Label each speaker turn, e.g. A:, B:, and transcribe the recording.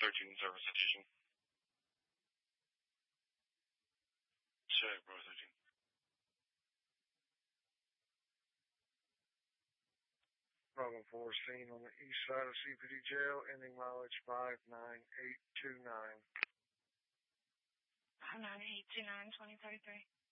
A: 13 service station. Check, Bravo 13.
B: Bravo 4 seen on the east side of CPD jail, ending mileage 59829.
C: 59829, 2033.